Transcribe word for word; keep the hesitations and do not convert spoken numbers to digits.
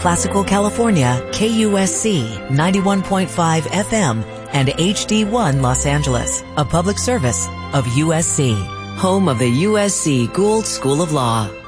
Classical California, K U S C ninety-one point five F M, and H D one Los Angeles, a public service of U S C, home of the U S C Gould School of Law.